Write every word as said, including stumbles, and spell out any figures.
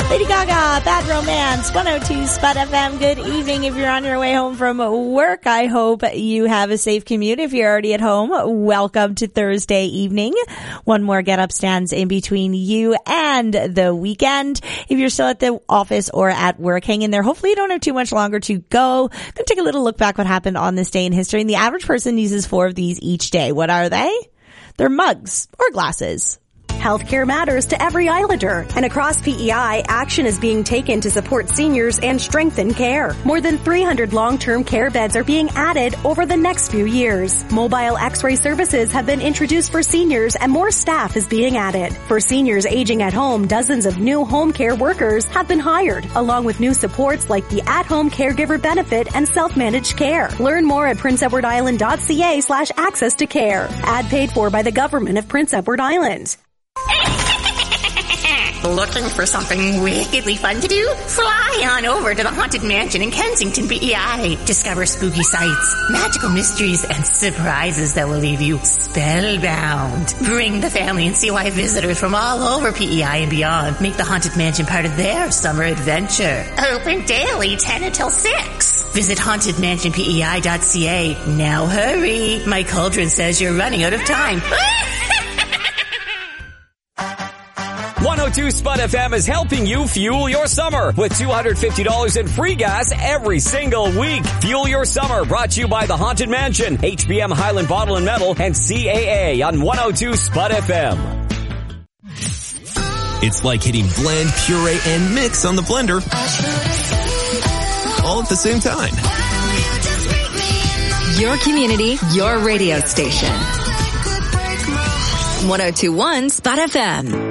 Lady Gaga, Bad Romance, one oh two Spot F M. Good evening. If you're on your way home from work, I hope you have a safe commute. If you're already at home, welcome to Thursday evening. One more Get Up stands in between you and the weekend. If you're still at the office or at work, hang in there. Hopefully you don't have too much longer to go. Gonna take a little look back what happened on this day in history. And the average person uses four of these each day. What are they? They're mugs or glasses. Healthcare matters to every Islander, and across P E I, action is being taken to support seniors and strengthen care. More than three hundred long-term care beds are being added over the next few years. Mobile X-ray services have been introduced for seniors, and more staff is being added. For seniors aging at home, dozens of new home care workers have been hired, along with new supports like the at-home caregiver benefit and self-managed care. Learn more at prince edward island dot c a slash access to care. Ad paid for by the government of Prince Edward Island. Looking for something wickedly fun to do? Fly on over to the Haunted Mansion in Kensington, P E I. Discover spooky sights, magical mysteries, and surprises that will leave you spellbound. Bring the family and see why visitors from all over P E I and beyond make the Haunted Mansion part of their summer adventure. Open daily ten until six. Visit haunted mansion p e i dot c a. Now hurry. My cauldron says you're running out of time. one oh two Spot F M is helping you fuel your summer with two hundred fifty dollars in free gas every single week. Fuel your summer brought to you by the Haunted Mansion, H B M Highland Bottle and Metal, and C A A on one oh two Spot F M. It's like hitting blend, puree, and mix on the blender all at the same time. Your community, your radio station. one oh two point one Spot F M.